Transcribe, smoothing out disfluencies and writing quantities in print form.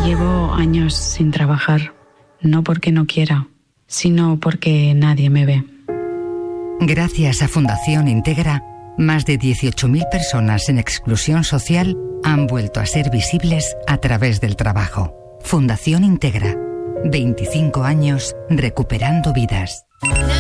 Llevo años sin trabajar, no porque no quiera, sino porque nadie me ve. Gracias a Fundación Integra, más de 18.000 personas en exclusión social han vuelto a ser visibles a través del trabajo. Fundación Integra, 25 años recuperando vidas.